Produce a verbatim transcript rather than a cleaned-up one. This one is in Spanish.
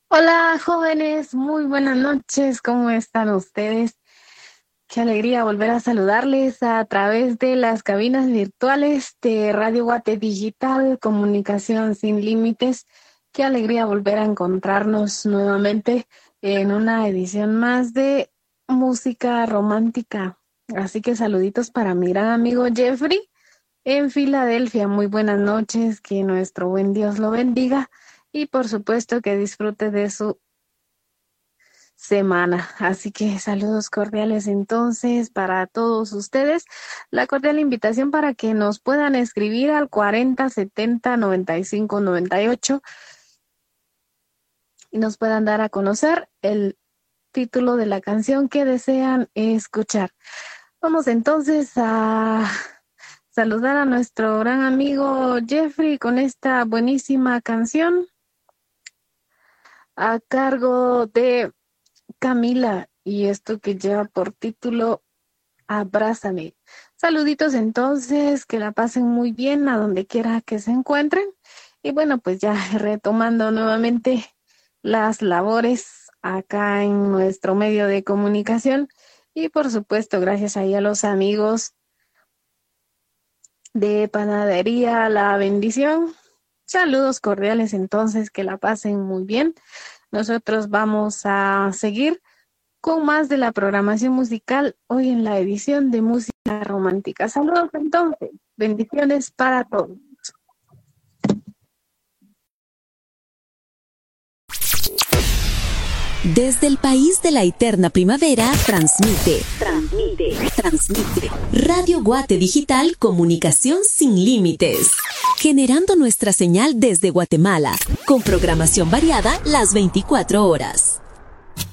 Hola jóvenes, muy buenas noches, ¿cómo están ustedes? Qué alegría volver a saludarles a través de las cabinas virtuales de Radio Guate Digital, Comunicación Sin Límites. Qué alegría volver a encontrarnos nuevamente en una edición más de música romántica. Así que saluditos para mi gran amigo Jeffrey en Filadelfia. Muy buenas noches, que nuestro buen Dios lo bendiga y por supuesto que disfrute de su semana. Así que saludos cordiales entonces para todos ustedes. La cordial invitación para que nos puedan escribir al cuarenta setenta noventa y cinco noventa y ocho y nos puedan dar a conocer el título de la canción que desean escuchar. Vamos entonces a saludar a nuestro gran amigo Jeffrey con esta buenísima canción a cargo de Camila, y esto que lleva por título Abrázame. Saluditos entonces, que la pasen muy bien a donde quiera que se encuentren. Y bueno, pues ya retomando nuevamente las labores acá en nuestro medio de comunicación. Y por supuesto, gracias ahí a los amigos de Panadería La Bendición. Saludos cordiales entonces, que la pasen muy bien. Nosotros vamos a seguir con más de la programación musical hoy en la edición de música romántica. Saludos entonces, bendiciones para todos. Desde el país de la eterna primavera, transmite, transmite, transmite. Radio Guate Digital, Comunicación Sin Límites. Generando nuestra señal desde Guatemala, con programación variada las veinticuatro horas.